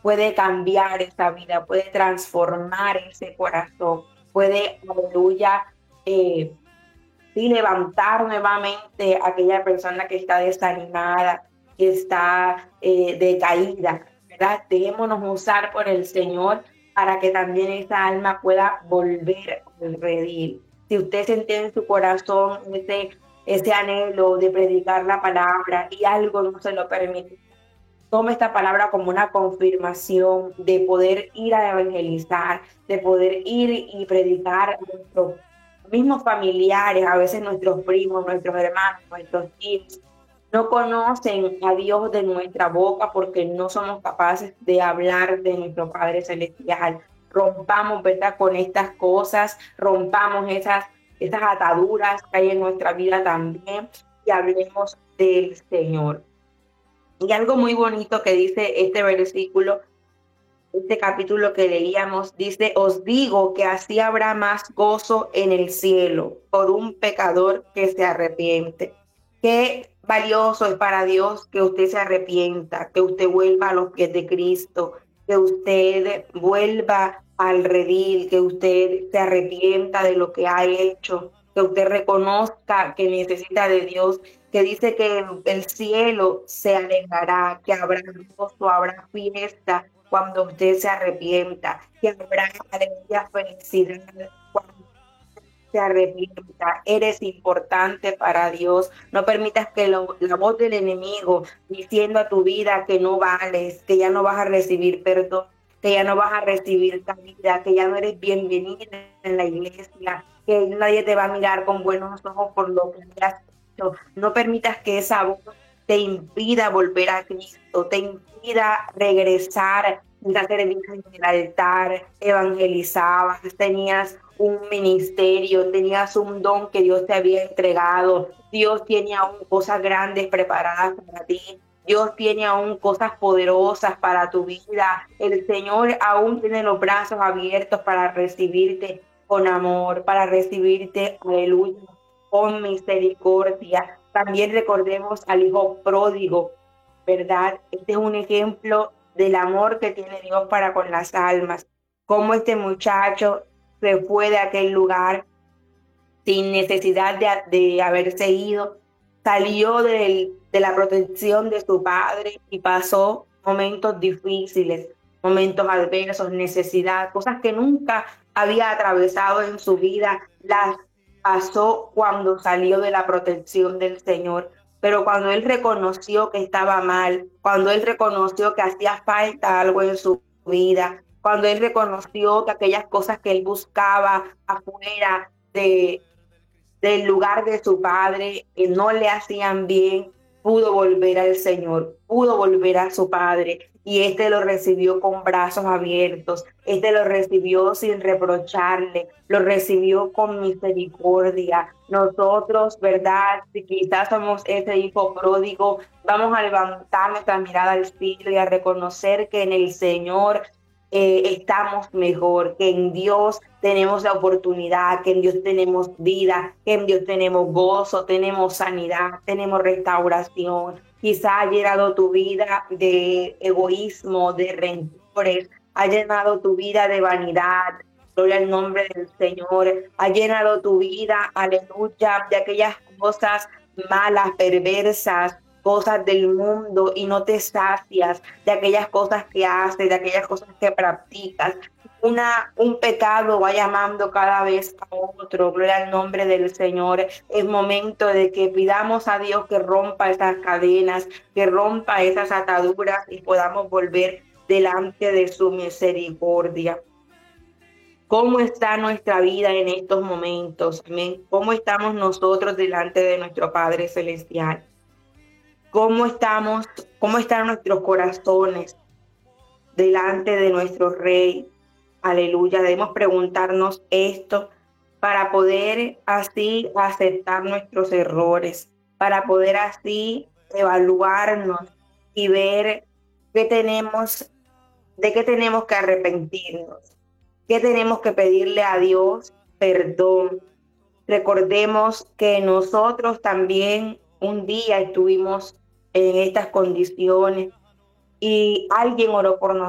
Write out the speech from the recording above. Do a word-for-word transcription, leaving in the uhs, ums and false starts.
puede cambiar esa vida, puede transformar ese corazón, puede, aleluya, eh, sí, levantar nuevamente a aquella persona que está desanimada, que está eh, decaída, ¿verdad? Dejémonos usar por el Señor para que también esa alma pueda volver al redil. Si usted siente en su corazón ese, ese anhelo de predicar la palabra y algo no se lo permite, tome esta palabra como una confirmación de poder ir a evangelizar, de poder ir y predicar a nuestros mismos familiares, a veces nuestros primos, nuestros hermanos, nuestros hijos. No conocen a Dios de nuestra boca porque no somos capaces de hablar de nuestro Padre Celestial. Rompamos, ¿verdad?, con estas cosas, rompamos esas, esas ataduras que hay en nuestra vida también y hablemos del Señor. Y algo muy bonito que dice este versículo, este capítulo que leíamos, dice: os digo que así habrá más gozo en el cielo por un pecador que se arrepiente. Qué valioso es para Dios que usted se arrepienta, que usted vuelva a los pies de Cristo, que usted vuelva al redil, que usted se arrepienta de lo que ha hecho, que usted reconozca que necesita de Dios, que dice que el cielo se alegrará, que habrá gozo, habrá fiesta cuando usted se arrepienta, que habrá alegría, felicidad cuando se arrepienta. Eres importante para Dios. No permitas que lo, la voz del enemigo diciendo a tu vida que no vales, que ya no vas a recibir perdón, que ya no vas a recibir cabida, que ya no eres bienvenida en la iglesia, que nadie te va a mirar con buenos ojos por lo que has hecho. No permitas que esa voz te impida volver a Cristo, te impida regresar a servir en el altar, evangelizabas, tenías un ministerio, tenías un don que Dios te había entregado. Dios tiene aún cosas grandes preparadas para ti. Dios tiene aún cosas poderosas para tu vida. El Señor aún tiene los brazos abiertos para recibirte con amor, para recibirte, aleluya, con misericordia. También recordemos al hijo pródigo, ¿verdad? Este es un ejemplo del amor que tiene Dios para con las almas. Cómo este muchacho se fue de aquel lugar sin necesidad de, de haberse ido, salió del, de la protección de su padre y pasó momentos difíciles, momentos adversos, necesidad, cosas que nunca había atravesado en su vida, las pasó cuando salió de la protección del Señor. Pero cuando él reconoció que estaba mal, cuando él reconoció que hacía falta algo en su vida, cuando él reconoció que aquellas cosas que él buscaba afuera de, del lugar de su padre que no le hacían bien, pudo volver al Señor, pudo volver a su padre, y este lo recibió con brazos abiertos, este lo recibió sin reprocharle, lo recibió con misericordia. Nosotros, ¿verdad? Si quizás somos ese hijo pródigo, vamos a levantar nuestra mirada al cielo y a reconocer que en el Señor eh, estamos mejor, que en Dios tenemos la oportunidad, que en Dios tenemos vida, que en Dios tenemos gozo, tenemos sanidad, tenemos restauración. Quizá ha llenado tu vida de egoísmo, de rencores, ha llenado tu vida de vanidad. Gloria al nombre del Señor. Ha llenado tu vida, aleluya, de aquellas cosas malas, perversas, cosas del mundo, y no te sacias de aquellas cosas que haces, de aquellas cosas que practicas. Una, un pecado va llamando cada vez a otro. Gloria al nombre del Señor. Es momento de que pidamos a Dios que rompa esas cadenas, que rompa esas ataduras y podamos volver delante de su misericordia. ¿Cómo está nuestra vida en estos momentos? Amén. ¿Cómo estamos nosotros delante de nuestro Padre Celestial? ¿Cómo estamos? ¿Cómo están nuestros corazones delante de nuestro Rey? Aleluya. Debemos preguntarnos esto para poder así aceptar nuestros errores, para poder así evaluarnos y ver qué tenemos, de qué tenemos que arrepentirnos, qué tenemos que pedirle a Dios perdón. Recordemos que nosotros también un día estuvimos en estas condiciones y alguien oró por nosotros.